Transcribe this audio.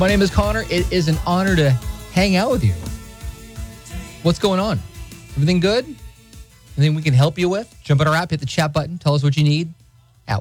My name is Connor. It is an honor to hang out with you. What's going on? Everything good? Anything we can help you with? Jump on our app, hit the chat button. Tell us what you need.